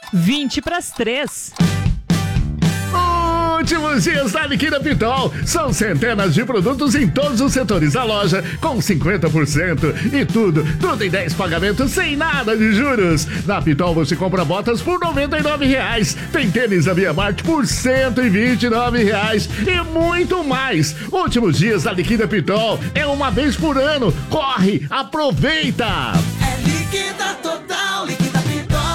20 para as 3. Últimos dias da Liquida Pitol. São centenas de produtos em todos os setores da loja com 50% e tudo em 10 pagamentos sem nada de juros. Na Pitol você compra botas por R$99. Tem tênis da Via Marte por R$129 e muito mais. Últimos dias da Liquida Pitol é uma vez por ano. Corre, aproveita! É Liquida Total, Liquida Pitol.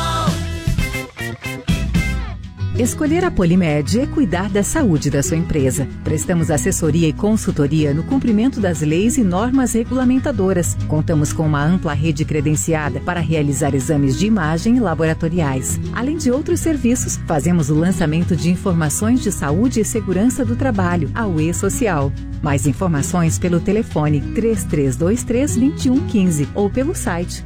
Escolher a Polimed é cuidar da saúde da sua empresa. Prestamos assessoria e consultoria no cumprimento das leis e normas regulamentadoras. Contamos com uma ampla rede credenciada para realizar exames de imagem e laboratoriais. Além de outros serviços, fazemos o lançamento de informações de saúde e segurança do trabalho, a UE Social. Mais informações pelo telefone 3323-2115 ou pelo site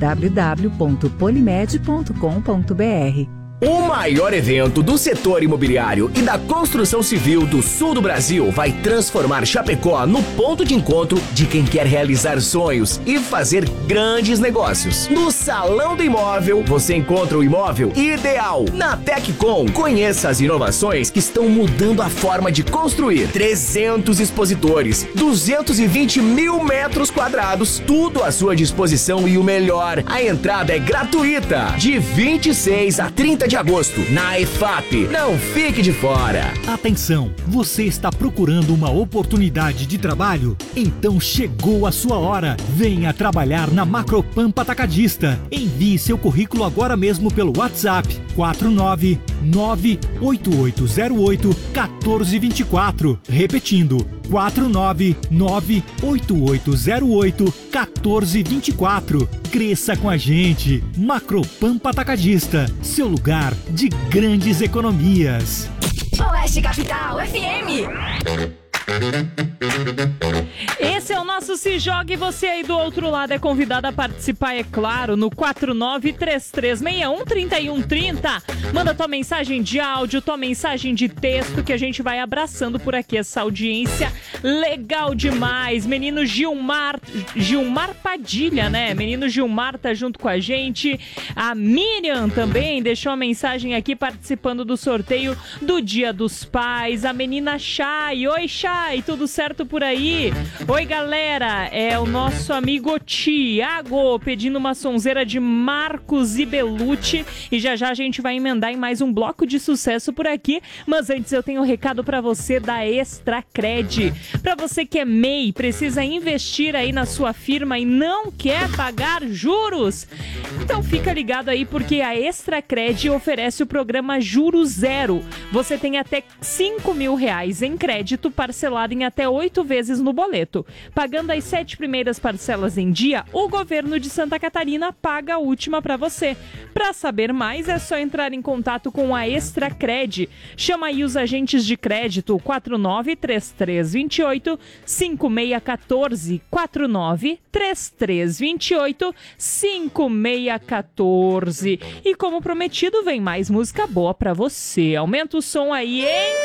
www.polimed.com.br. O maior evento do setor imobiliário e da construção civil do sul do Brasil vai transformar Chapecó no ponto de encontro de quem quer realizar sonhos e fazer grandes negócios. No Salão do Imóvel, você encontra o imóvel ideal. Na Teccom, conheça as inovações que estão mudando a forma de construir. 300 expositores, 220 mil metros quadrados, tudo à sua disposição e o melhor, a entrada é gratuita. De 26 a 30 de agosto, na EFAP. Não fique de fora. Atenção, você está procurando uma oportunidade de trabalho? Então chegou a sua hora. Venha trabalhar na Macropampa Atacadista. Envie seu currículo agora mesmo pelo WhatsApp 499-8808-1424. Repetindo, 499-8808-1424. Cresça com a gente. Macropampa Atacadista, seu lugar de grandes economias. Oeste Capital FM. Esse é o nosso Se Joga e você aí do outro lado é convidado a participar, é claro, no 4933613130. Manda tua mensagem de áudio, tua mensagem de texto que a gente vai abraçando por aqui essa audiência legal demais. Menino Gilmar Padilha, né? Menino Gilmar tá junto com a gente. A Miriam também deixou uma mensagem aqui participando do sorteio do Dia dos Pais. A menina Chay. Oi, Chay, tudo certo por aí? Oi, galera, é o nosso amigo Tiago pedindo uma sonzeira de Marcos e Belucci e já a gente vai emendar em mais um bloco de sucesso por aqui, mas antes eu tenho um recado pra você da Extracred. Pra você que é MEI, precisa investir aí na sua firma e não quer pagar juros, então fica ligado aí porque a Extracred oferece o programa Juros Zero. Você tem até R$5.000 em crédito parcelado em até 8 vezes no boleto. Pagando as 7 primeiras parcelas em dia, o governo de Santa Catarina paga a última para você. Para saber mais, é só entrar em contato com a Extracred. Chama aí os agentes de crédito 493328-5614. 493328-5614. E como prometido, vem mais música boa para você. Aumenta o som aí, hein?